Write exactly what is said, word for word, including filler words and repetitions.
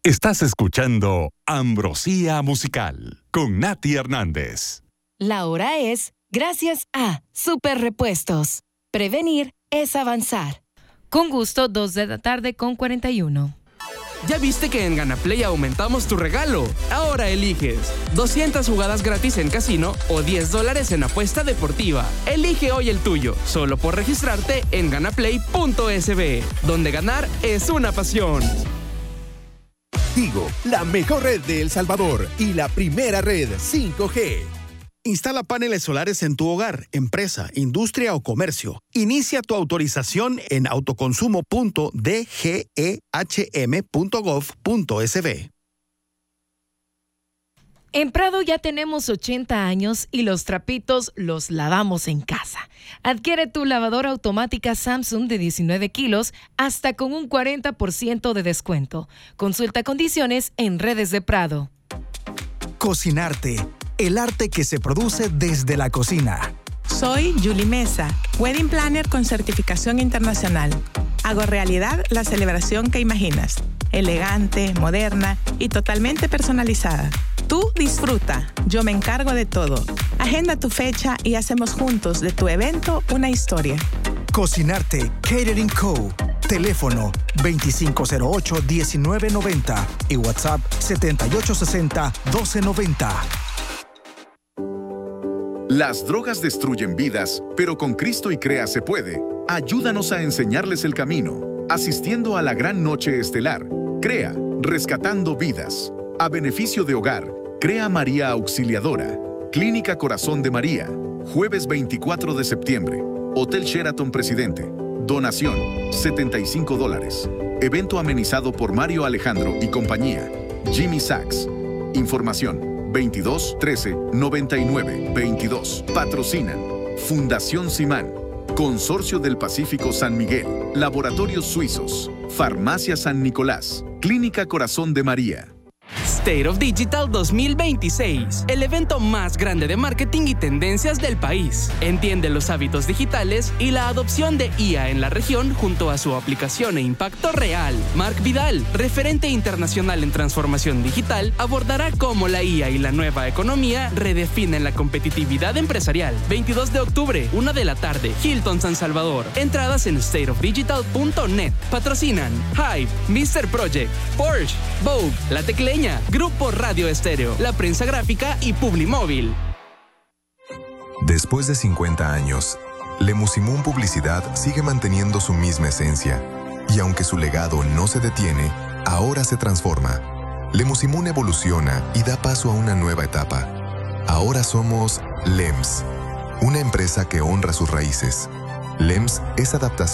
Estás escuchando Ambrosía Musical con Nati Hernández. La hora es gracias a Super Repuestos. Prevenir es avanzar. Con gusto, dos de la tarde con cuarenta y uno. ¿Ya viste que en Ganaplay aumentamos tu regalo? Ahora eliges doscientas jugadas gratis en casino o diez dólares en apuesta deportiva. Elige hoy el tuyo, solo por registrarte en ganaplay punto es be, donde ganar es una pasión. Tigo, la mejor red de El Salvador y la primera red cinco G. Instala paneles solares en tu hogar, empresa, industria o comercio. Inicia tu autorización en autoconsumo punto d g e h m punto gov punto es be. En Prado ya tenemos ochenta años y los trapitos los lavamos en casa. Adquiere tu lavadora automática Samsung de diecinueve kilos hasta con un cuarenta por ciento de descuento. Consulta condiciones en redes de Prado. Cocinarte, el arte que se produce desde la cocina. Soy Julie Mesa, Wedding Planner con certificación internacional. Hago realidad la celebración que imaginas. Elegante, moderna y totalmente personalizada. Tú disfruta, yo me encargo de todo. Agenda tu fecha y hacemos juntos de tu evento una historia. Cocinarte, Catering Co. Teléfono veinticinco cero ocho, diecinueve noventa y WhatsApp setenta y ocho sesenta, doce noventa. Las drogas destruyen vidas, pero con Cristo y Crea se puede. Ayúdanos a enseñarles el camino, asistiendo a la gran noche estelar. Crea, rescatando vidas. A beneficio de Hogar, Crea María Auxiliadora. Clínica Corazón de María. Jueves veinticuatro de septiembre. Hotel Sheraton Presidente. Donación, setenta y cinco dólares. Evento amenizado por Mario Alejandro y compañía. Jimmy Sachs. Información, veintidós trece noventa y nueve veintidós. Patrocinan Fundación Simán, Consorcio del Pacífico San Miguel, Laboratorios Suizos, Farmacia San Nicolás, Clínica Corazón de María. State of Digital dos mil veintiséis, el evento más grande de marketing y tendencias del país. Entiende los hábitos digitales y la adopción de I A en la región junto a su aplicación e impacto real. Mark Vidal, referente internacional en transformación digital, abordará cómo la I A y la nueva economía redefinen la competitividad empresarial. veintidós de octubre, una de la tarde, Hilton San Salvador. Entradas en state of digital punto net. Patrocinan Hype, mister Project, Porsche, Vogue, La Tecleña, Grupo Radio Estéreo, La Prensa Gráfica y Publimóvil. Después de cincuenta años, Lemusimún Publicidad sigue manteniendo su misma esencia. Y aunque su legado no se detiene, ahora se transforma. Lemusimún evoluciona y da paso a una nueva etapa. Ahora somos LEMS, una empresa que honra sus raíces. LEMS es adaptación